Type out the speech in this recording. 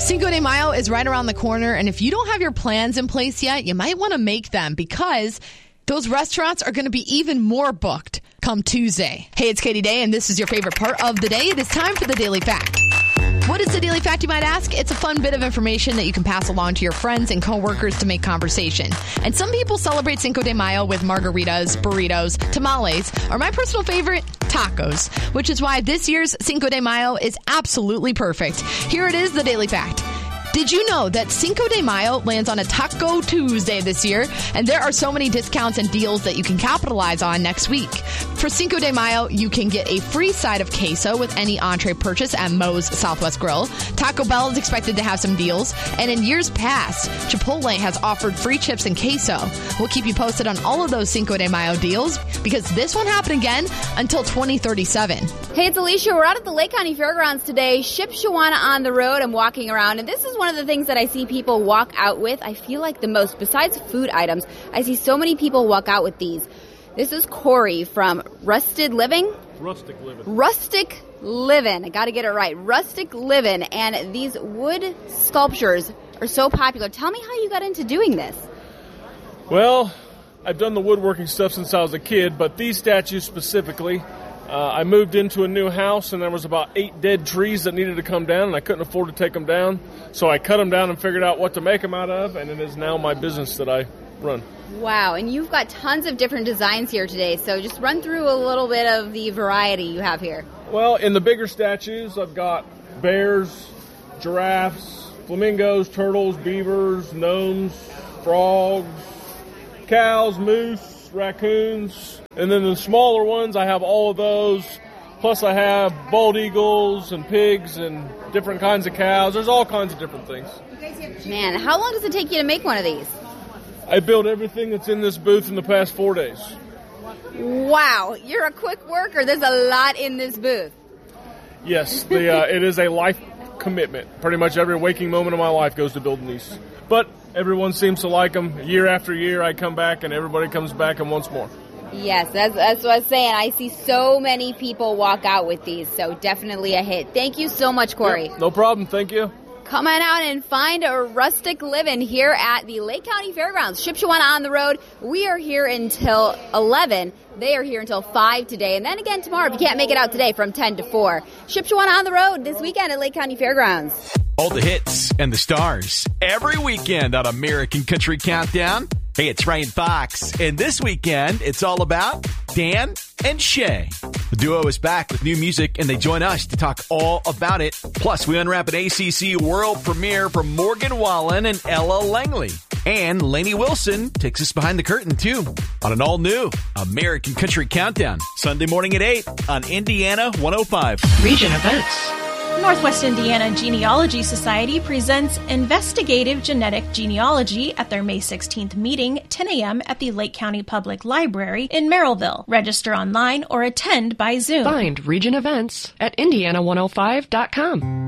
Cinco de Mayo is right around the corner, and if you don't have your plans in place yet, you might want to make them because those restaurants are going to be even more booked come Tuesday. Hey, it's Katie Day, and this is your favorite part of the day. It is time for the Daily Fact. What is the Daily Fact, you might ask? It's a fun bit of information that you can pass along to your friends and coworkers to make conversation. And some people celebrate Cinco de Mayo with margaritas, burritos, tamales, or my personal favorite, tacos, which is why this year's Cinco de Mayo is absolutely perfect. Here it is, the Daily Fact. Did you know that Cinco de Mayo lands on a Taco Tuesday this year? And there are so many discounts and deals that you can capitalize on next week. For Cinco de Mayo, you can get a free side of queso with any entree purchase at Moe's Southwest Grill. Taco Bell is expected to have some deals. And in years past, Chipotle has offered free chips and queso. We'll keep you posted on all of those Cinco de Mayo deals because this won't happen again until 2037. Hey, it's Alicia. We're out at the Lake County Fairgrounds today. Shipshewana on the road. I'm walking around, and this is one of the things that I see people walk out with. I feel like the most, besides food items, I see so many people walk out with these. This is Corey from Rustic Living. Rustic Living. I got to get it right. Rustic Living. And these wood sculptures are so popular. Tell me how you got into doing this. Well, I've done the woodworking stuff since I was a kid, but these statues specifically, I moved into a new house, and there was about 8 dead trees that needed to come down, and I couldn't afford to take them down. So I cut them down and figured out what to make them out of, and it is now my business that I run. Wow, and you've got tons of different designs here today, so just run through a little bit of the variety you have here. Well, in the bigger statues, I've got bears, giraffes, flamingos, turtles, beavers, gnomes, frogs, cows, moose, raccoons. And then the smaller ones, I have all of those. Plus I have bald eagles and pigs and different kinds of cows. There's all kinds of different things. Man, how long does it take you to make one of these? I built everything that's in this booth in the past 4 days. Wow, you're a quick worker. There's a lot in this booth. Yes, it is a life commitment. Pretty much every waking moment of my life goes to building these. But everyone seems to like them. Year after year, I come back and everybody comes back and wants more. Yes, that's what I was saying. I see so many people walk out with these, so definitely a hit. Thank you so much, Corey. Yep, no problem. Thank you. Come on out and find a Rustic Living here at the Lake County Fairgrounds. Shipshewana on the road. We are here until 11. They are here until 5 today. And then again tomorrow if you can't make it out today from 10 to 4. Shipshewana on the road this weekend at Lake County Fairgrounds. All the hits and the stars every weekend on American Country Countdown. Hey, it's Ryan Fox, and this weekend, it's all about Dan and Shay. The duo is back with new music, and they join us to talk all about it. Plus, we unwrap an ACC world premiere from Morgan Wallen and Ella Langley. And Lainey Wilson takes us behind the curtain, too, on an all-new American Country Countdown. Sunday morning at 8 on Indiana 105. Region Events. Northwest Indiana Genealogy Society presents Investigative Genetic Genealogy at their May 16th meeting, 10 a.m. at the Lake County Public Library in Merrillville. Register online or attend by Zoom. Find Region Events at Indiana105.com.